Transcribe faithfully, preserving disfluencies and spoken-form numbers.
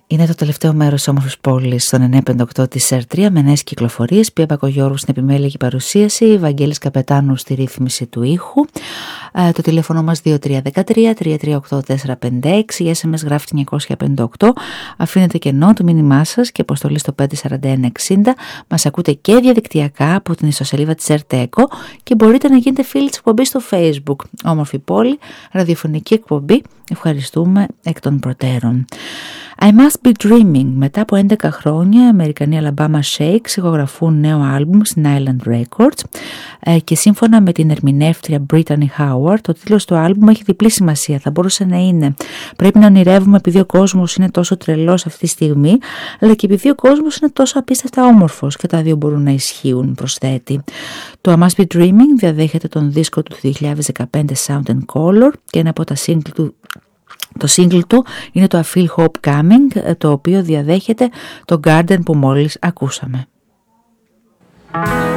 Είναι το τελευταίο μέρος όμορφης πόλης στον εννιά πενήντα οκτώ της ΕΡ τρία με νέες κυκλοφορίες. Πία Μπακογιώργου στην επιμέλεια και παρουσίαση, Βαγγέλης Καπετάνου στη ρύθμιση του ήχου. Ε, το τηλέφωνο μας δύο τρία ένα τρία τρία τρία οκτώ τέσσερα πέντε έξι, η ες εμ ες γράφει εννιακόσια πενήντα οκτώ, αφήνετε κενό το μήνυμά σας και αποστολή στο πέντε τέσσερα ένα εξήντα. Μας ακούτε και διαδικτυακά από την ιστοσελίδα της ΕΡΤΕΚΟ και μπορείτε να γίνετε φίλοι της εκπομπής στο Facebook. Όμορφη πόλη, ραδιοφωνική εκπομπή. Ευχαριστούμε εκ των προτέρων. I Must Be Dreaming. Μετά από έντεκα χρόνια, οι Αμερικανοί Alabama Shakes ηχογραφούν νέο άλμπουμ στην Island Records ε, και σύμφωνα με την ερμηνεύτρια Brittany Howard, το τίτλος του άλμπουμ έχει διπλή σημασία. Θα μπορούσε να είναι πρέπει να ονειρεύουμε επειδή ο κόσμος είναι τόσο τρελός αυτή τη στιγμή, αλλά και επειδή ο κόσμος είναι τόσο απίστευτα όμορφος, και τα δύο μπορούν να ισχύουν, προσθέτει. Το I Must Be Dreaming διαδέχεται τον δίσκο του δύο χιλιάδες δεκαπέντε Sound and Color και ένα από τα single του Το single του είναι το I Feel Hope Coming, το οποίο διαδέχεται το Garden που μόλις ακούσαμε.